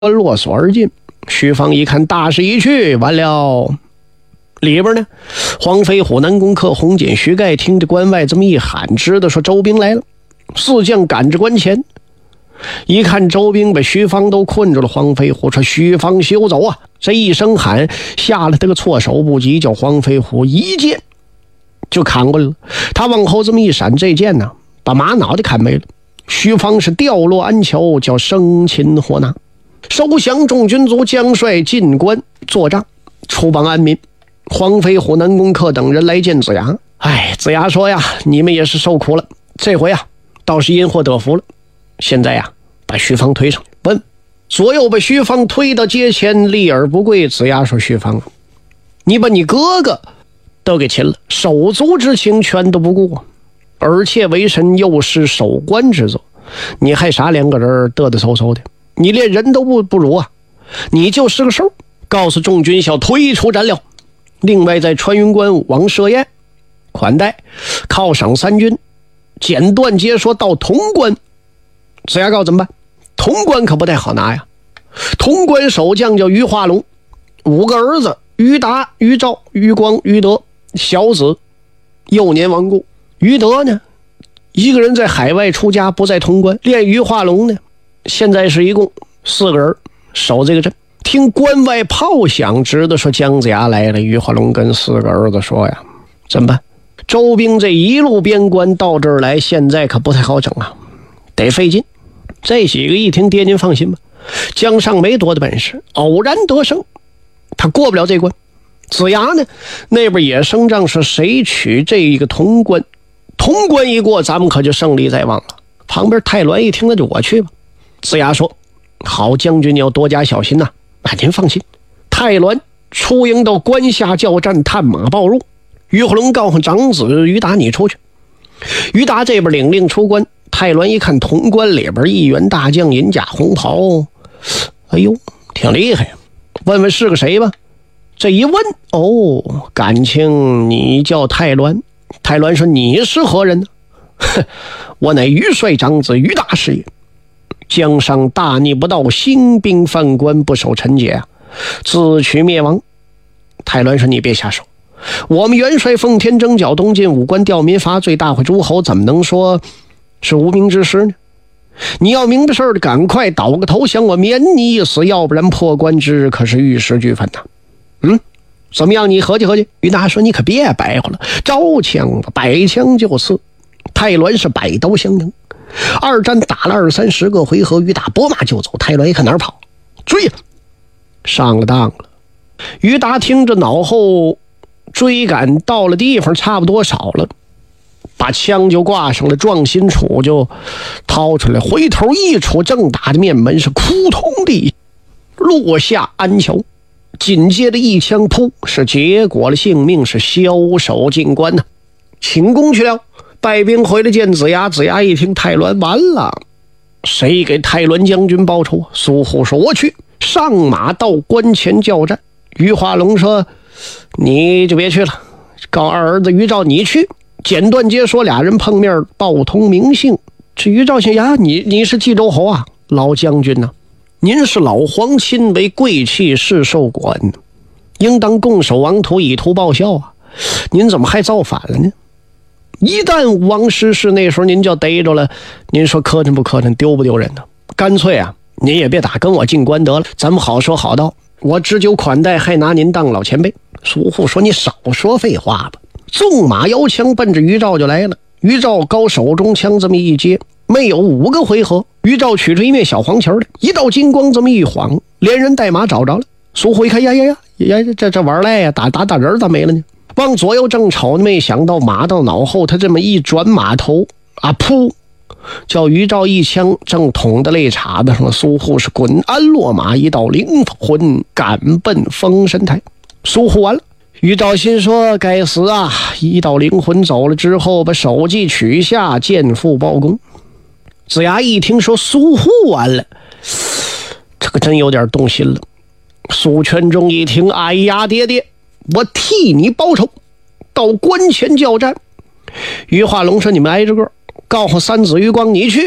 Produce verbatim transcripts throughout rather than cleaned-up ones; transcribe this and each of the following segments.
落锁而进。徐芳一看大势已去，完了。里边呢，黄飞虎、南宫克、红锦、徐盖听着关外这么一喊，知道说周兵来了。四将赶至关前，一看周兵被徐芳都困住了，黄飞虎说：“徐芳休走啊！”这一声喊，吓了他个措手不及，叫黄飞虎一剑就砍过来了。他往后这么一闪，这剑呢，把马脑袋砍没了。徐芳是掉落鞍桥，叫生擒活拿。收降众军卒将帅进关作帐，出邦安民。黄飞虎、南宫克等人来见子牙。哎，子牙说呀：“你们也是受苦了，这回呀，倒是因祸得福了。现在呀，把徐芳推上去。”问左右把徐芳推到阶前，立而不跪。子牙说：“徐芳，你把你哥哥都给擒了，手足之情全都不顾，而且为臣又是守关之责，你还杀两个人嘚嘚嗖嗖的，你连人都不不如啊！你就是个兽！”告诉众军校推出斩了。另外在穿云关王设宴款待，犒赏三军，简短截说到潼关。子牙告怎么办？潼关可不太好拿呀。潼关守将叫于化龙，五个儿子于达、于兆、于光、于德，小子幼年亡故。于德呢，一个人在海外出家，不在潼关。练于化龙呢，现在是一共四个人守这个镇。听关外炮响，知道说姜子牙来了。于化龙跟四个儿子说呀：“怎么办？周兵这一路边关到这儿来，现在可不太好整啊，得费劲。”这几个一听，爹您放心吧，姜尚没多的本事，偶然得胜，他过不了这关。子牙呢，那边也声仗是谁取这一个潼关，潼关一过，咱们可就胜利在望了。旁边太鸾一听，那就我去吧。子牙说：“好，将军你要多加小心呐、啊。”啊，您放心。太鸾出营到关下叫战，探马报入。于虎龙告诉长子于达：“你出去。”于达这边领令出关。太鸾一看潼关里边一员大将，银甲红袍，哎呦，挺厉害呀！问问是个谁吧。这一问，哦，感情你叫太鸾。太鸾说：“你是何人呢？”哼，我乃于帅长子于大师也。江上大逆不道，兴兵犯关，不守臣节啊，自取灭亡。太鸾说：“你别下手，我们元帅奉天征剿东晋，武官吊民伐罪，大会诸侯，怎么能说是无名之师呢？你要明白事儿的，赶快倒个投降，我免你一死，要不然破关之日可是玉石俱焚呐。”嗯，怎么样？你合计合计。于大说：“你可别白活了，招枪吧，摆枪就刺。”太鸾是摆刀相迎。二战打了二三十个回合，于大拨马就走。太鸾一看哪儿跑，追了，上了当了。于达听着脑后追赶到了地方，差不多少了，把枪就挂上了，壮心杵就掏出来，回头一杵，正打的面门是扑通地落下鞍桥。紧接着一枪扑，是结果了性命，是枭首进关呐、啊，请功去了。败兵回来见子牙，子牙一听太鸾完了，谁给太鸾将军报仇啊？苏护说：“我去。”上马到关前叫战。于化龙说：“你就别去了，告二儿子于兆你去。”简短截说，俩人碰面报通名姓。这于兆姓呀，你你是冀州侯啊，老将军呐、啊，您是老皇亲为贵戚，是受国恩，应当共守王土，以图报效啊，您怎么还造反了呢？一旦王师是那时候您就逮着了，您说磕碜不磕碜，丢不丢人呢？干脆啊，您也别打，跟我进关得了，咱们好说好道，我置酒款待，还拿您当老前辈。苏护说：“你少说废话吧。”纵马摇枪奔着于兆就来了。于兆高手中枪这么一接，没有五个回合，于兆取出一面小黄旗来，一道金光这么一晃，连人带马找着了。苏护一看，呀呀呀呀，这这玩赖呀，打打打人咋没了呢？往左右正瞅，没想到马到脑后，他这么一转马头啊，噗，叫于兆一枪正捅的肋叉子上了。苏护是滚鞍落马，一道灵魂赶奔封神台。苏护完了，于兆心说：“该死啊！一道灵魂走了之后，把首级取下，见父报功。”子牙一听说苏护完了，这个真有点动心了。苏全忠一听：“哎呀，爹爹！我替你报仇，到关前叫战。”于化龙说：“你们挨着个，告诉三子于光你去，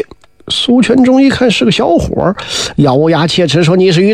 苏全忠一看是个小伙，咬牙切齿说：“你是于